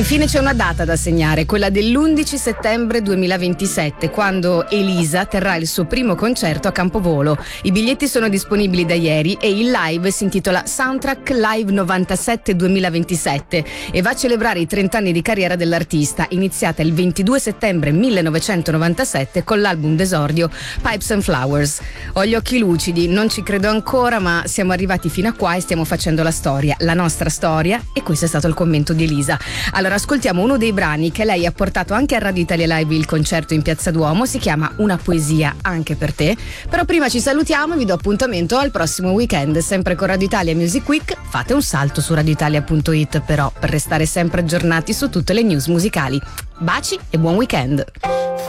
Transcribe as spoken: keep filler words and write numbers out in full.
Infine c'è una data da segnare, quella dell'undici settembre duemilaventisette, quando Elisa terrà il suo primo concerto a Campovolo. I biglietti sono disponibili da ieri e il live si intitola Soundtrack Live novantasette duemilaventisette e va a celebrare i trenta anni di carriera dell'artista, iniziata il ventidue settembre millenovecentonovantasette con l'album d'esordio Pipes and Flowers. Ho gli occhi lucidi, non ci credo ancora, ma siamo arrivati fino a qua e stiamo facendo la storia, la nostra storia, e questo è stato il commento di Elisa. Allora ascoltiamo uno dei brani che lei ha portato anche a Radio Italia Live, il concerto in Piazza Duomo, si chiama Una poesia anche per te. Però prima ci salutiamo e vi do appuntamento al prossimo weekend, sempre con Radio Italia Music Week. Fate un salto su radioitalia punto it però per restare sempre aggiornati su tutte le news musicali. Baci e buon weekend!